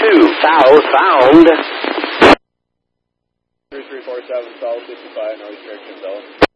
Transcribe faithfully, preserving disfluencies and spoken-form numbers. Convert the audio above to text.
two, southbound. three three four seven, South fifty-five, no restriction zone.